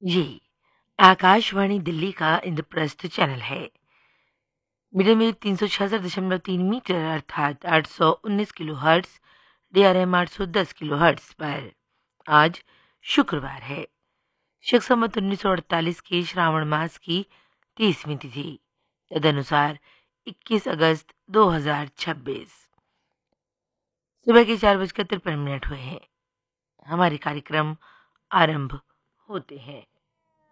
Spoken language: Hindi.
ये आकाशवाणी दिल्ली का इंद्रप्रस्थ चैनल है। मीडियम वेव 366.3 मीटर अर्थात 819 kilo hertz, DRM 810 kilo hertz पर आज शुक्रवार है। शक संवत 1948 के श्रावण मास की 30वीं तिथि, तदनुसार 21 अगस्त 2026। सुबह के 4:53 हुए हैं। हमारे कार्यक्रम आरंभ होते हैं।